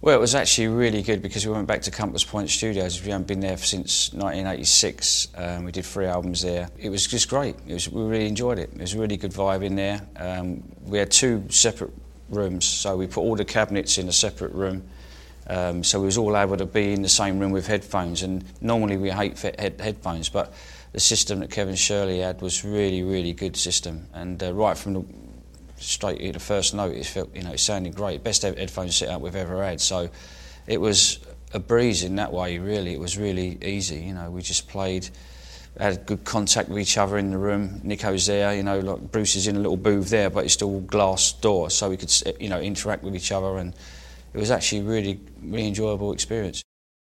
Well, it was actually really good because we went back to Compass Point Studios. We haven't been there since 1986. We did 3 albums there. It was just great. We really enjoyed it. It was a really good vibe in there. We had 2 separate rooms, so we put all the cabinets in a separate room. So we was all able to be in the same room with headphones. And normally we hate headphones, but the system that Kevin Shirley had was really, really good system. And right from the straight at the first note, it sounded great. Best headphone setup we've ever had. So it was a breeze in that way, really. It was really easy, we just played, had good contact with each other in the room. Nico's there, like Bruce is in a little booth there, but it's still glass door, so we could, interact with each other, and it was actually a really, really enjoyable experience.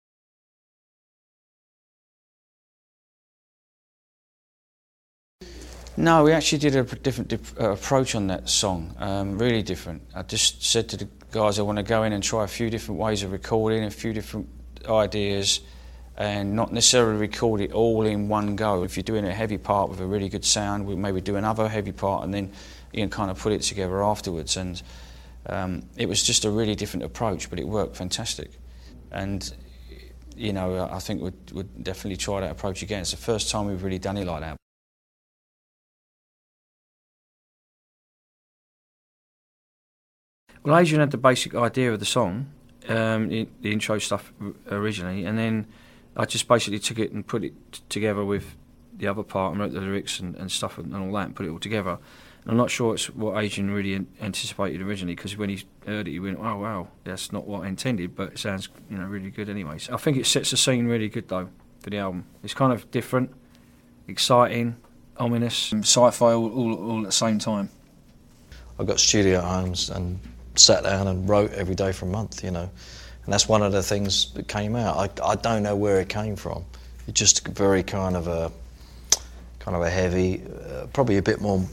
No, we actually did a different approach on that song, really different. I just said to the guys I want to go in and try a few different ways of recording, a few different ideas, and not necessarily record it all in one go. If you're doing a heavy part with a really good sound, we'll maybe do another heavy part and then you can kind of put it together afterwards. And it was just a really different approach, but it worked fantastic. And, I think we'd definitely try that approach again. It's the first time we've really done it like that. Well, Adrian had the basic idea of the song, the intro stuff originally, and then I just basically took it and put it together with the other part and wrote the lyrics and stuff and all that and put it all together. And I'm not sure it's what Adrian really anticipated originally, because when he heard it, he went, "Oh wow, that's not what I intended," but it sounds really good anyway. So I think it sets the scene really good though for the album. It's kind of different, exciting, ominous, sci-fi all at the same time. I got studio at home and sat down and wrote every day for a month, and that's one of the things that came out. I don't know where it came from. It's just very kind of a heavy, probably a bit more,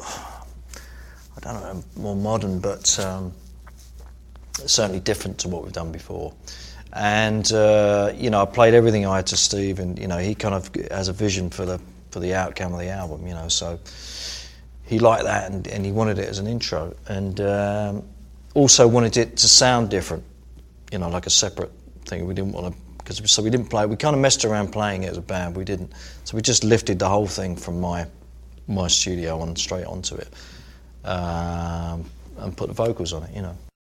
I don't know, more modern, but certainly different to what we've done before. And I played everything I had to Steve, and he kind of has a vision for the outcome of the album, so he liked that, and he wanted it as an intro, and also wanted it to sound different, like a separate thing. We didn't want to, so we didn't play. We kind of messed around playing it as a band. We didn't. So we just lifted the whole thing from my studio straight onto it, and put the vocals on it.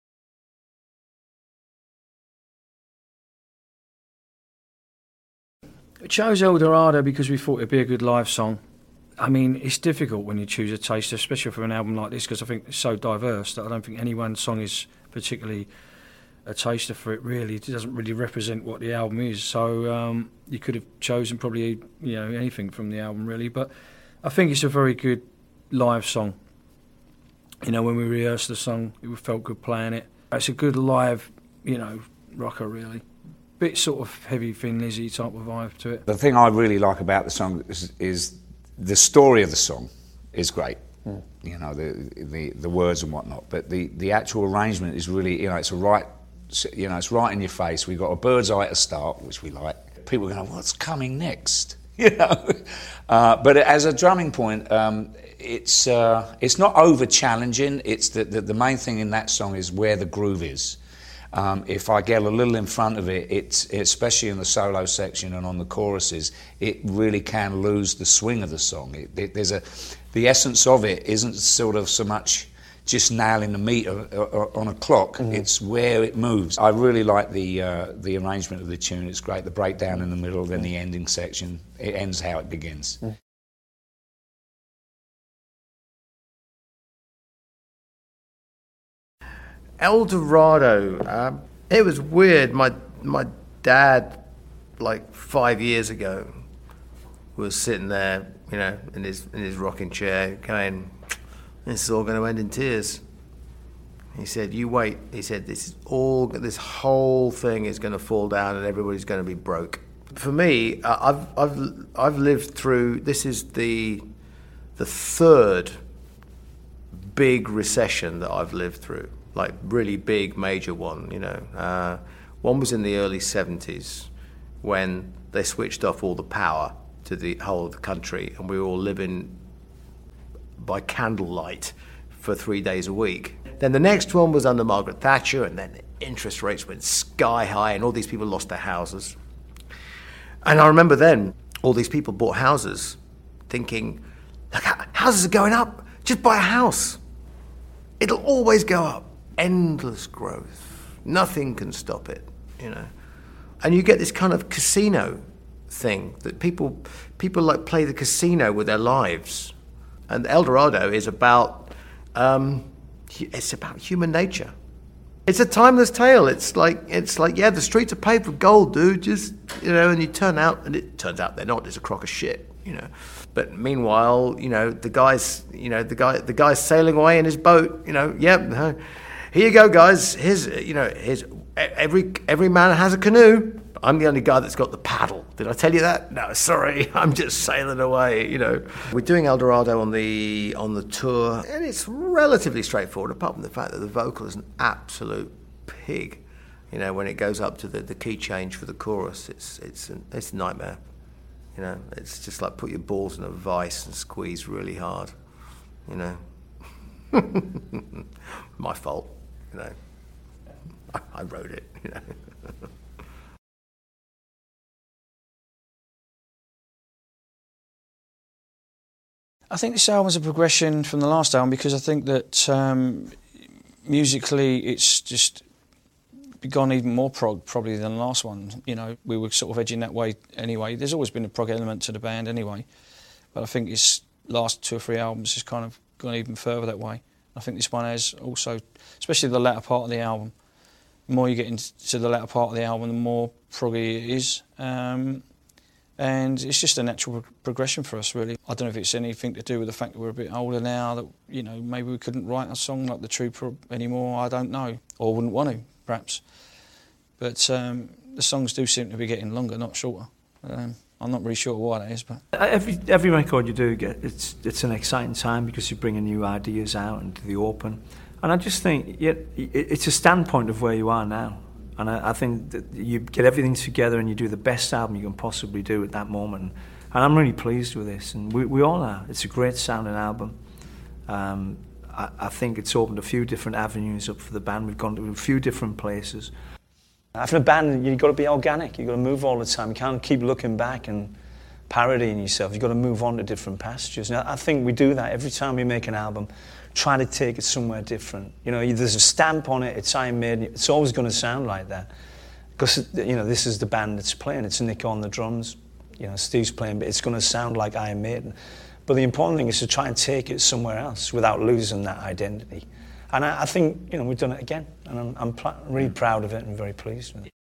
We chose El Dorado because we thought it'd be a good live song. I mean, it's difficult when you choose a taste, especially for an album like this, because I think it's so diverse that I don't think any one song is particularly a taster for it, really. It doesn't really represent what the album is. So you could have chosen probably, anything from the album, really. But I think it's a very good live song. When we rehearsed the song, it felt good playing it. It's a good live, rocker, really. Bit sort of heavy Thin Lizzy type of vibe to it. The thing I really like about the song is the story of the song is great, the words and whatnot, but the actual arrangement is really, it's right in your face. We've got a bird's eye to start, which we like. People are going, what's coming next? But as a drumming point, it's not over challenging. It's the main thing in that song is where the groove is. If I get a little in front of it, it's especially in the solo section and on the choruses, it really can lose the swing of the song. The essence of it isn't sort of so much just nailing the meter on a clock. Mm-hmm. It's where it moves. I really like the arrangement of the tune. It's great. The breakdown in the middle, then the ending section. It ends how it begins. Mm-hmm. El Dorado, it was weird. My dad, like 5 years ago, was sitting there, in his rocking chair, going, "This is all going to end in tears." He said, "You wait." He said, this whole thing is going to fall down and everybody's going to be broke." For me, I've lived through. This is the third big recession that I've lived through. Like really big, major one, One was in the early 70s when they switched off all the power to the whole of the country and we were all living by candlelight for 3 days a week. Then the next one was under Margaret Thatcher, and then interest rates went sky high and all these people lost their houses. And I remember then, all these people bought houses thinking, look, houses are going up, just buy a house. It'll always go up. Endless growth. Nothing can stop it, you know. And you get this kind of casino thing that people like play the casino with their lives. And El Dorado is about, it's about human nature. It's a timeless tale. It's like, yeah, the streets are paved with gold, dude. Just, you know, and you turn out, and it turns out they're not. It's a crock of shit, you know. But meanwhile, you know, the guy's sailing away in his boat. You know, yep. Here you go, guys. Here's every man has a canoe. I'm the only guy that's got the paddle. Did I tell you that? No, sorry. I'm just sailing away, you know. We're doing El Dorado on the tour, and it's relatively straightforward, apart from the fact that the vocal is an absolute pig. You know, when it goes up to the key change for the chorus, it's a nightmare. You know, it's just like put your balls in a vice and squeeze really hard. You know, my fault. You know, I wrote it. You know. I think this album's a progression from the last album because I think that musically it's just gone even more prog probably than the last one. You know, we were sort of edging that way anyway. There's always been a prog element to the band anyway, but I think its last 2 or 3 albums has kind of gone even further that way. I think this one has also, especially the latter part of the album. The more you get into the latter part of the album, the more proggy it is. And it's just a natural progression for us, really. I don't know if it's anything to do with the fact that we're a bit older now, that, you know, maybe we couldn't write a song like The Trooper anymore, I don't know. Or wouldn't want to, perhaps. But the songs do seem to be getting longer, not shorter. I'm not really sure why that is, but... Every record you do get, it's an exciting time because you're bringing new ideas out into the open. And I just think it's a standpoint of where you are now. And I think that you get everything together and you do the best album you can possibly do at that moment. And I'm really pleased with this, and we all are. It's a great sounding album. I think it's opened a few different avenues up for the band. We've gone to a few different places. After a band, you've got to be organic. You've got to move all the time. You can't keep looking back and parodying yourself. You've got to move on to different pastures. And I think we do that every time we make an album. Try to take it somewhere different. You know, there's a stamp on it, it's Iron Maiden, it's always going to sound like that. Because, you know, this is the band that's playing, it's Nick on the drums, you know, Steve's playing, but it's going to sound like Iron Maiden. But the important thing is to try and take it somewhere else without losing that identity. And I think, you know, we've done it again, and I'm really proud of it and very pleased with it.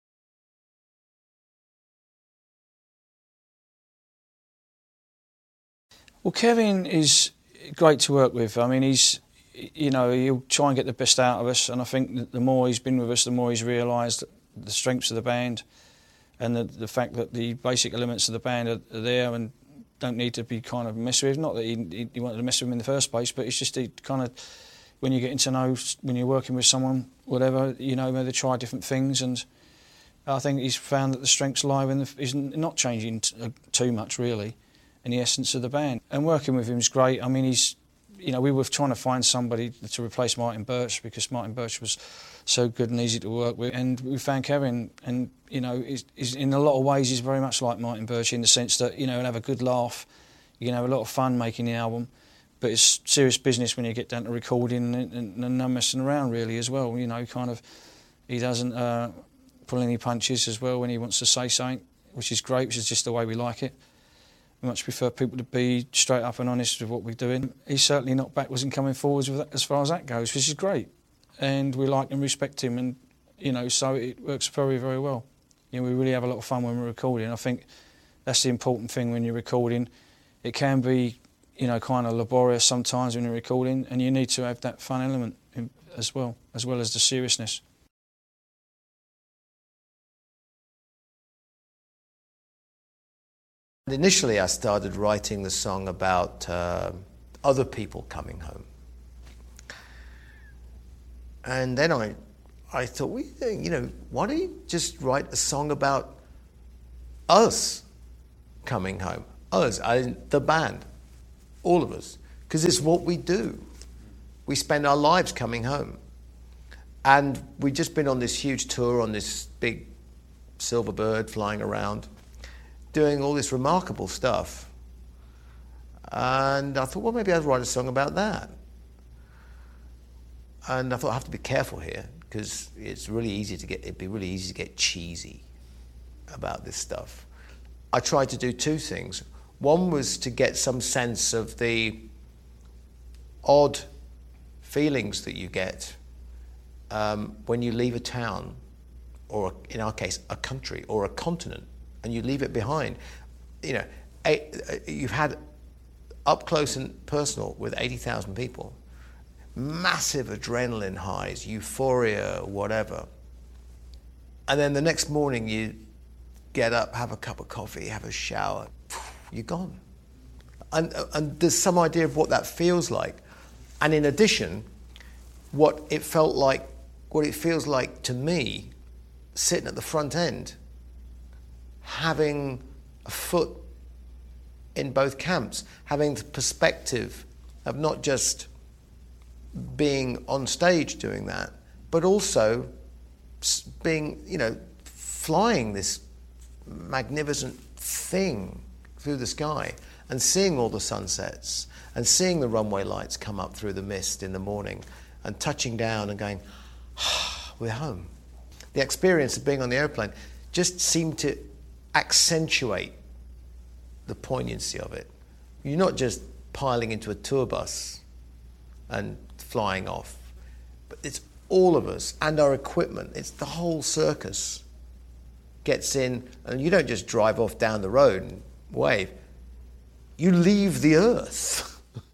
Well, Kevin is great to work with. I mean, he'll try and get the best out of us, and I think that the more he's been with us, the more he's realised the strengths of the band and the fact that the basic elements of the band are there and don't need to be kind of messed with. Not that he wanted to mess with them in the first place, but it's just kind of, when you're getting to know, when you're working with someone, whatever, you know, maybe they try different things, and I think he's found that the strengths lie is not changing too much, really, in the essence of the band. And working with him is great. I mean, we were trying to find somebody to replace Martin Birch because Martin Birch was so good and easy to work with, and we found Kevin, and, you know, he's in a lot of ways he's very much like Martin Birch in the sense that, you know, he'll have a good laugh, you can have a lot of fun making the album, but it's serious business when you get down to recording and no messing around really as well, you know, kind of, he doesn't pull any punches as well when he wants to say something, which is great, which is just the way we like it. We much prefer people to be straight up and honest with what we're doing. He's certainly not backwards and coming forwards with that, as far as that goes, which is great. And we like and respect him, and, you know, so it works very, very well. You know, we really have a lot of fun when we're recording. I think that's the important thing when you're recording. It can be, you know, kind of laborious sometimes when you're recording, and you need to have that fun element as well as the seriousness. Initially, I started writing the song about other people coming home. And then I thought, well, you know, why don't you just write a song about us coming home? Us, the band, all of us. Because it's what we do. We spend our lives coming home. And we'd just been on this huge tour on this big silver bird flying around, doing all this remarkable stuff. And I thought, well, maybe I'd write a song about that. And I thought I have to be careful here because it'd be really easy to get cheesy about this stuff. I tried to do two things. One was to get some sense of the odd feelings that you get when you leave a town, or in our case, a country or a continent, and you leave it behind. You know, you've had up close and personal with 80,000 people, massive adrenaline highs, euphoria, whatever. And then the next morning you get up, have a cup of coffee, have a shower, you're gone. And there's some idea of what that feels like. And in addition, what it feels like to me, sitting at the front end, having a foot in both camps, having the perspective of not just being on stage doing that, but also being, flying this magnificent thing through the sky and seeing all the sunsets and seeing the runway lights come up through the mist in the morning and touching down and going, we're home. The experience of being on the airplane just seemed to accentuate the poignancy of it. You're not just piling into a tour bus and flying off, but it's all of us and our equipment. It's the whole circus gets in, and you don't just drive off down the road and wave. You leave the earth.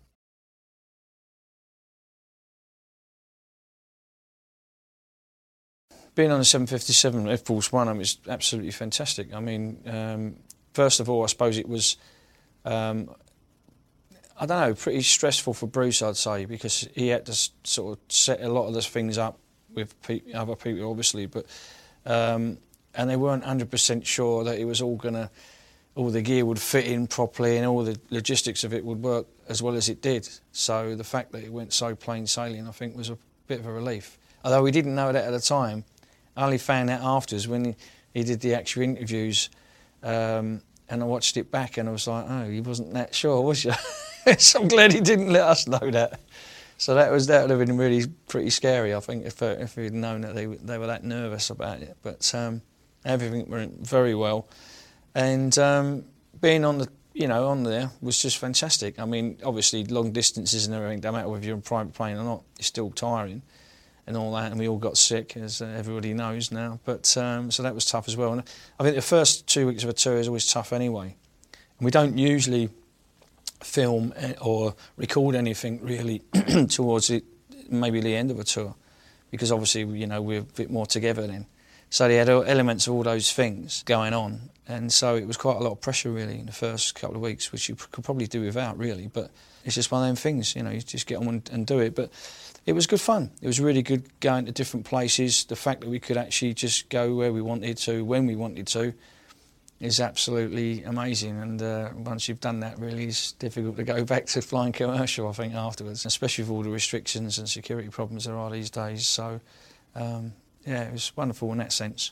Being on the 757 Air Force One was absolutely fantastic. I mean, first of all, I suppose it was, I don't know, pretty stressful for Bruce, I'd say, because he had to sort of set a lot of those things up with other people, obviously, but and they weren't 100% sure that it was all the gear would fit in properly and all the logistics of it would work as well as it did. So the fact that it went so plain sailing, I think, was a bit of a relief. Although we didn't know that at the time. I only found out afterwards when he did the actual interviews, and I watched it back and I was like, oh, he wasn't that sure, was you? So I'm glad he didn't let us know that. So that would have been really pretty scary, I think, if we'd known that they were that nervous about it. But everything went very well, and being on there was just fantastic. I mean, obviously long distances and everything, no matter whether you're in a private plane or not, it's still tiring and all that, and we all got sick, as everybody knows now. But so that was tough as well. And I think the first 2 weeks of a tour is always tough anyway. And we don't usually film or record anything really towards maybe the end of a tour, because obviously we're a bit more together then. So they had elements of all those things going on, and so it was quite a lot of pressure really in the first couple of weeks, which you could probably do without really, but it's just one of them things, you just get on and do it. But it was good fun. It was really good going to different places. The fact that we could actually just go where we wanted to, when we wanted to, is absolutely amazing. And once you've done that, really, it's difficult to go back to flying commercial, I think, afterwards, especially with all the restrictions and security problems there are these days. So, it was wonderful in that sense.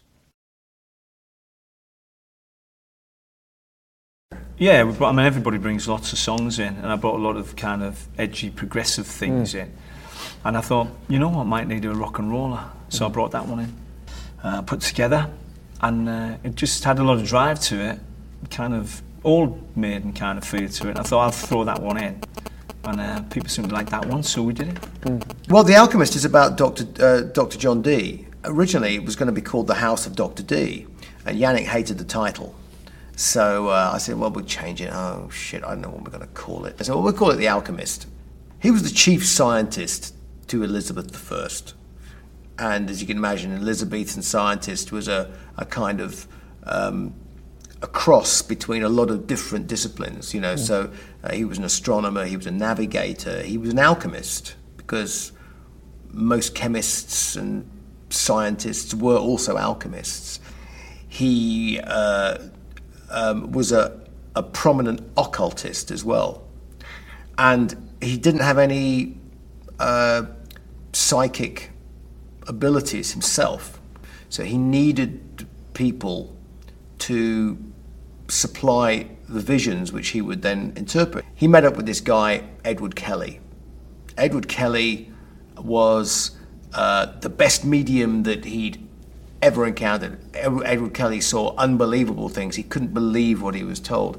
Yeah, everybody brings lots of songs in, and I brought a lot of kind of edgy, progressive things in. And I thought, I might need a rock and roller. So I brought that one in, put together, and it just had a lot of drive to it, kind of old maiden kind of feel to it. I thought I'll throw that one in, and people seemed to like that one, so we did it. Well, The Alchemist is about Dr. John Dee. Originally, it was going to be called The House of Dr. Dee, and Yannick hated the title. So I said, well, we'll change it. Oh, shit, I don't know what we're going to call it. I said, well, we'll call it The Alchemist. He was the chief scientist to Elizabeth I. And as you can imagine, an Elizabethan scientist was a kind of a cross between a lot of different disciplines, So he was an astronomer, he was a navigator, he was an alchemist, because most chemists and scientists were also alchemists. He was a prominent occultist as well. And he didn't have any psychic abilities himself. So he needed people to supply the visions which he would then interpret. He met up with this guy, Edward Kelly. Edward Kelly was the best medium that he'd ever encountered. Edward Kelly saw unbelievable things. He couldn't believe what he was told.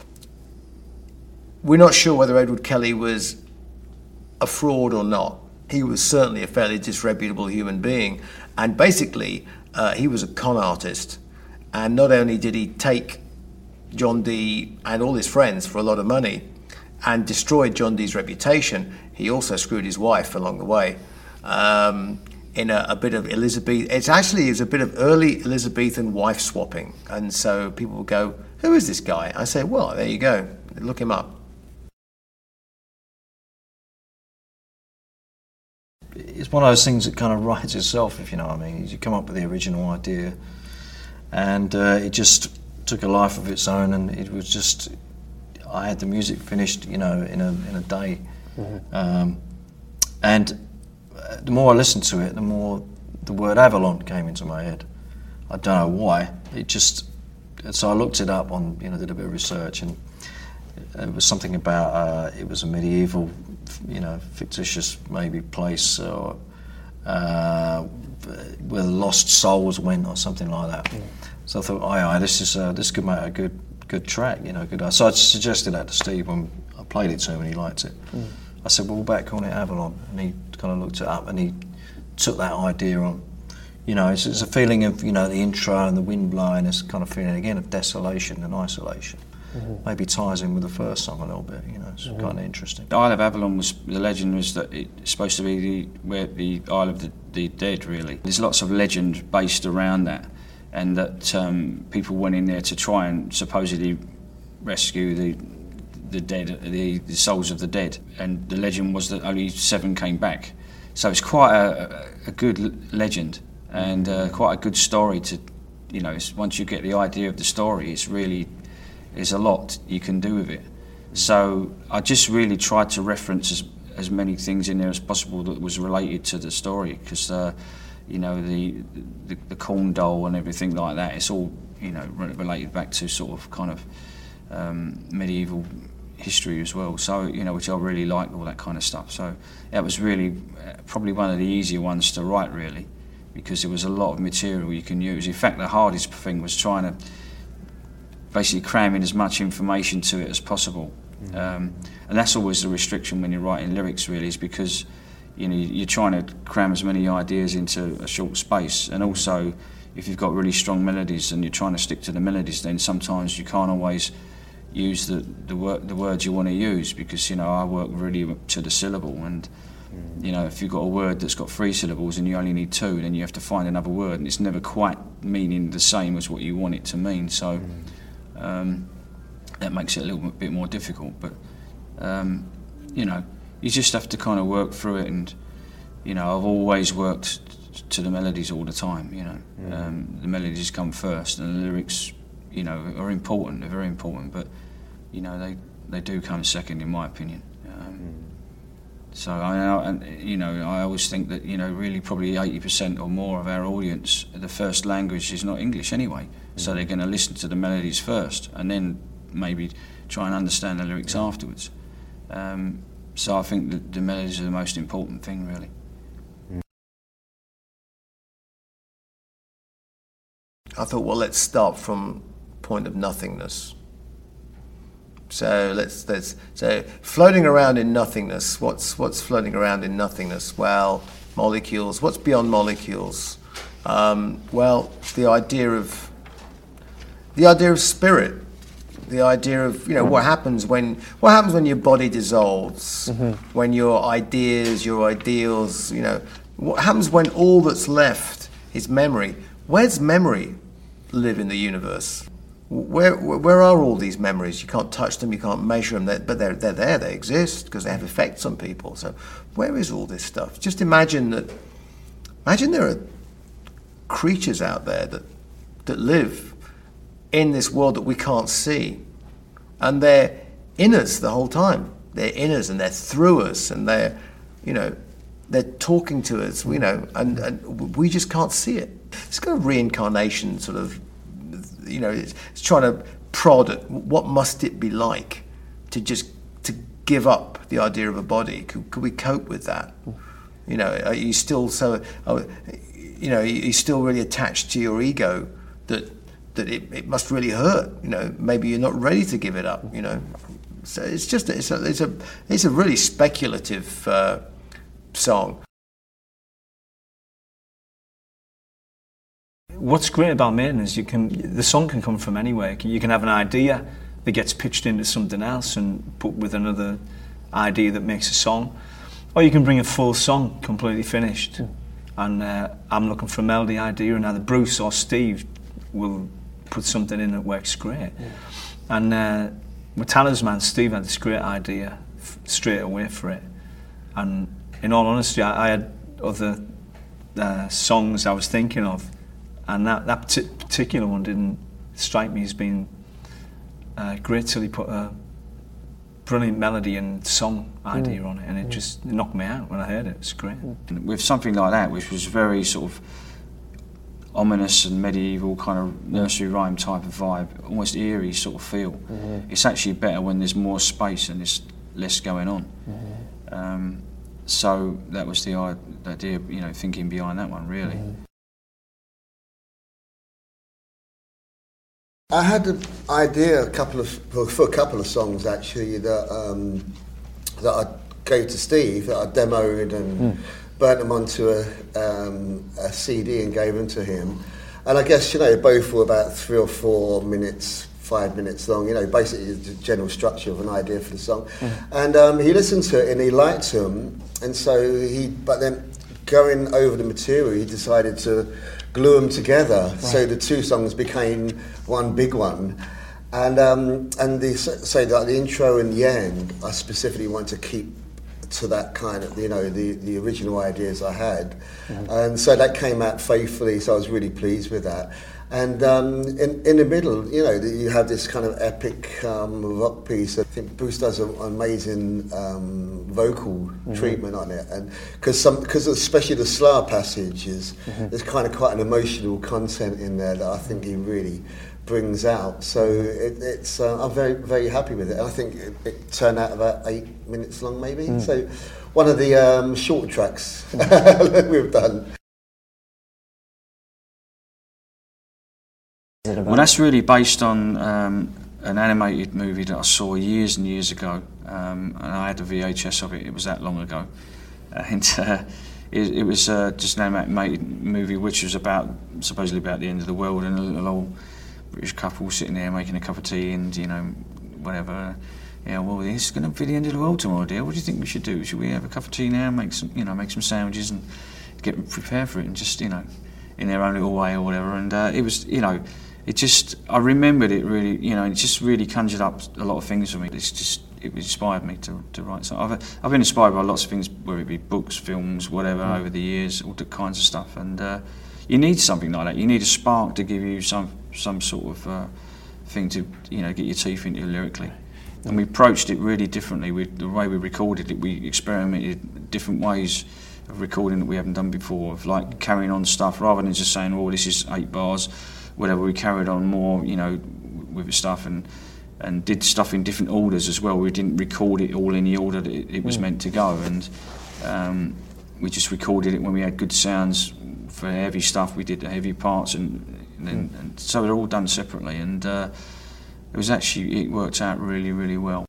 We're not sure whether Edward Kelly was a fraud or not. He was certainly a fairly disreputable human being. And basically, he was a con artist. And not only did he take John Dee and all his friends for a lot of money and destroyed John Dee's reputation, he also screwed his wife along the way. In a bit of Elizabeth, it was a bit of early Elizabethan wife swapping. And so people would go, who is this guy? I say, well, there you go, look him up. It's one of those things that kind of writes itself, if you know what I mean. You come up with the original idea, and it just took a life of its own, and it was just, I had the music finished, in a day. Mm-hmm. And the more I listened to it, the more the word Avalon came into my head. I don't know why. So I looked it up on, did a bit of research, and it was something about it was a medieval, fictitious maybe place or where the lost souls went or something like that. Mm. So I thought, this could make a good track, good. So I suggested that to Steve when I played it to him, and he liked it. Mm. I said, well, back on it, Avalon, and he kind of looked it up, and he took that idea on. It's a feeling of, the intro and the wind blowing, this kind of feeling again of desolation and isolation. Mm-hmm. Maybe ties in with the first song a little bit, it's mm-hmm. kind of interesting. The Isle of Avalon the legend was that it's supposed to be the Isle of the Dead, really. There's lots of legend based around that, and that people went in there to try and supposedly rescue the dead, the souls of the dead, and the legend was that only 7 came back. So it's quite a good legend, and quite a good story to, once you get the idea of the story, there's a lot you can do with it. So I just really tried to reference as many things in there as possible that was related to the story, because the corn dole and everything like that, it's all related back to sort of kind of medieval history as well. So which I really like, all that kind of stuff. So that was really probably one of the easier ones to write, really, because there was a lot of material you can use. In fact, the hardest thing was trying to basically cram in as much information to it as possible. And that's always the restriction when you're writing lyrics, really, is because you're trying to cram as many ideas into a short space. And also, if you've got really strong melodies and you're trying to stick to the melodies, then sometimes you can't always use the words you want to use, because I work really to the syllable, and if you've got a word that's got 3 syllables and you only need 2, then you have to find another word, and it's never quite meaning the same as what you want it to mean. So that makes it a little bit more difficult, but you just have to kind of work through it. And I've always worked to the melodies all the time. The melodies come first, and the lyrics are important. They're very important, but they do come second, in my opinion. So I always think that really probably 80% or more of our audience, the first language is not English anyway. So they're going to listen to the melodies first, and then maybe try and understand the lyrics afterwards. So I think that the melodies are the most important thing, really. I thought, well, let's start from point of nothingness. So so floating around in nothingness. What's floating around in nothingness? Well, molecules. What's beyond molecules? Well, the idea of spirit. The idea of what happens when your body dissolves, when your ideas, your ideals, what happens when all that's left is memory. Where's memory live in the universe? Where are all these memories? You can't touch them, you can't measure them, but they're there, they exist because they have effects on people. So where is all this stuff? Just imagine there are creatures out there that live in this world that we can't see, and they're in us the whole time. They're in us and they're through us, and they're they're talking to us, you know, and we just can't see it. It's kind of reincarnation sort of, you know, it's trying to prod at what must it be like to give up the idea of a body. Could we cope with that? You know, are you still so, you know, you're still really attached to your ego that it must really hurt. You know, maybe you're not ready to give it up. You know, so it's just it's a really speculative song. What's great about Maiden is the song can come from anywhere. You can have an idea that gets pitched into something else and put with another idea that makes a song, or you can bring a full song completely finished. And I'm looking for a melody idea, and either Bruce or Steve will put something in that works great. And with Talisman, Steve had this great idea straight away for it. And in all honesty, I had other songs I was thinking of, and that particular one didn't strike me as being great till he put a brilliant melody and song idea on it, and it knocked me out when I heard it. It was great. With something like that, which was very sort of ominous and medieval kind of nursery rhyme type of vibe, almost eerie sort of feel, it's actually better when there's more space and there's less going on. So that was the idea, you know, thinking behind that one, really. I had an idea for a couple of songs actually that I gave to Steve, that I demoed and burnt them onto a CD and gave them to him. And I guess, you know, both were about 3 or 4 minutes, 5 minutes long, you know, basically the general structure of an idea for the song. And he listened to it and he liked them, and so but then going over the material, he decided to glue them together, so the two songs became one big one. And the intro and the end, I specifically wanted to keep to that kind of, you know, the original ideas I had, and so that came out faithfully. So I was really pleased with that. And in the middle, you know, you have this kind of epic rock piece. I think Bruce does an amazing vocal treatment on it, and because especially the slower passages, there's kind of quite an emotional content in there that I think he really brings out. So it's I'm very, very happy with it. And I think it turned out about 8 minutes long, maybe. So one of the short tracks we've done. Well, that's really based on an animated movie that I saw years and years ago, and I had a VHS of it. It was that long ago, and it was just an animated movie which was supposedly about the end of the world, and a little old British couple sitting there making a cup of tea and, you know, whatever. Yeah, well, this is going to be the end of the world tomorrow, dear. What do you think we should do? Should we have a cup of tea now, make some sandwiches and get prepared for it, and just, you know, in their own little way or whatever. And it was, you know, I remembered it really, you know, it just really conjured up a lot of things for me. It inspired me to write something. I've been inspired by lots of things, whether it be books, films, whatever, over the years, all kinds of stuff. And you need something like that. You need a spark to give you some sort of thing to, you know, get your teeth into lyrically. And we approached it really differently. The way we recorded it, we experimented different ways of recording that we haven't done before, of like carrying on stuff rather than just saying, oh, this is 8 bars, whatever. We carried on more, you know, with the stuff and did stuff in different orders as well. We didn't record it all in the order that it was meant to go, and we just recorded it when we had good sounds. For heavy stuff, we did the heavy parts, and so they're all done separately, and it worked out really, really well.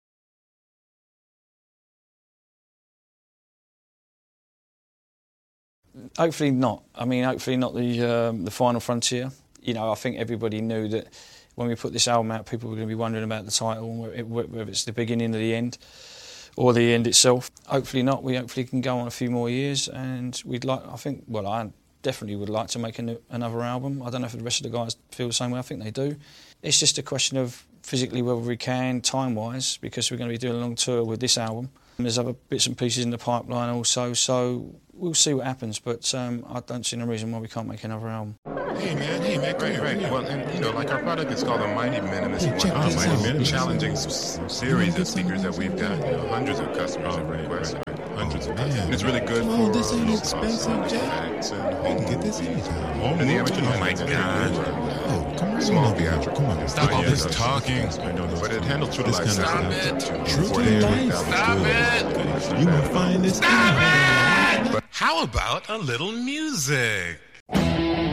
Hopefully not. I mean, hopefully not the final frontier. You know, I think everybody knew that when we put this album out, people were going to be wondering about the title, whether it's the beginning of the end or the end itself. Hopefully not. We hopefully can go on a few more years, and I definitely would like to make another album. I don't know if the rest of the guys feel the same way. I think they do. It's just a question of physically whether we can, time-wise, because we're going to be doing a long tour with this album. And there's other bits and pieces in the pipeline also, so we'll see what happens, but I don't see no reason why we can't make another album. Hey man, great. Well, and you know, like our product is called a Mighty Minimalist, challenging series of speakers that we've got, you know, hundreds of customers have requested. hundreds of pounds. And it's really good for this ain't expensive, Jack. I can get this anytime. And the original, oh my God. Oh, come on. Small theater. Come on. Stop all this talking. I know those. But it handles true to life. Stop it. True to life. Stop it. You won't find this. Stop it. How about a little music?